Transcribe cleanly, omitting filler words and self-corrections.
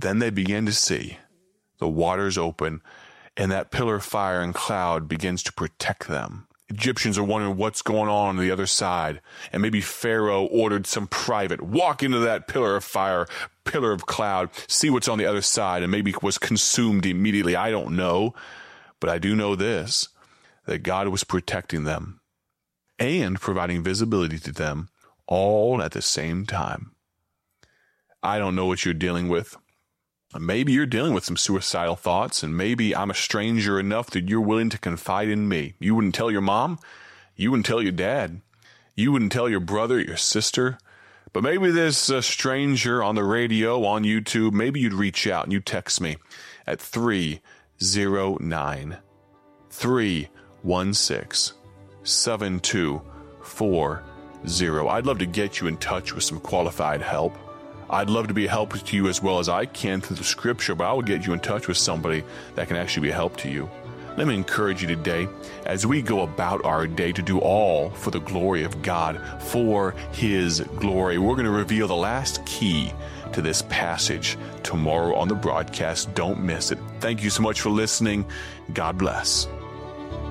Then they began to see the waters open, and that pillar of fire and cloud begins to protect them. Egyptians are wondering what's going on the other side. And maybe Pharaoh ordered some private, walk into that pillar of fire, pillar of cloud, see what's on the other side, and maybe was consumed immediately. I don't know. But I do know this, that God was protecting them and providing visibility to them all at the same time. I don't know what you're dealing with. Maybe you're dealing with some suicidal thoughts, and maybe I'm a stranger enough that you're willing to confide in me. You wouldn't tell your mom. You wouldn't tell your dad. You wouldn't tell your brother, your sister. But maybe there's a stranger on the radio, on YouTube. Maybe you'd reach out and you text me at 309-316-7240. I'd love to get you in touch with some qualified help. I'd love to be a help to you as well as I can through the scripture, but I will get you in touch with somebody that can actually be a help to you. Let me encourage you today as we go about our day to do all for the glory of God, for His glory. We're going to reveal the last key to this passage tomorrow on the broadcast. Don't miss it. Thank you so much for listening. God bless.